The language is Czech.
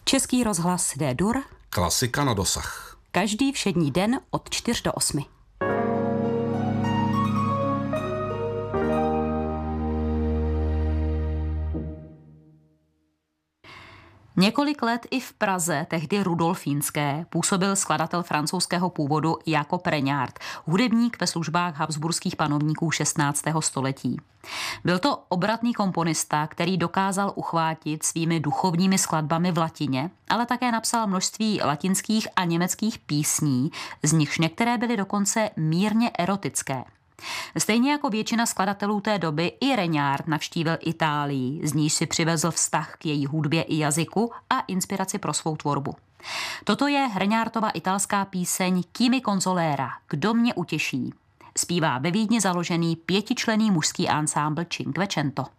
Český rozhlas D-dur. Klasika na dosah. Každý všední den od 4 do 8. Několik let i v Praze, tehdy rudolfínské, působil skladatel francouzského původu Jacob Regnard, hudebník ve službách habsburských panovníků 16. století. Byl to obratný komponista, který dokázal uchvátit svými duchovními skladbami v latině, ale také napsal množství latinských a německých písní, z nichž některé byly dokonce mírně erotické. Stejně jako většina skladatelů té doby i Regnard navštívil Itálii, z níž si přivezl vztah k její hudbě i jazyku a inspiraci pro svou tvorbu. Toto je Regnardova italská píseň Chi mi consolera, Kdo mě utěší. Zpívá ve Vídni založený 5členný mužský ansámbl Cinquecento.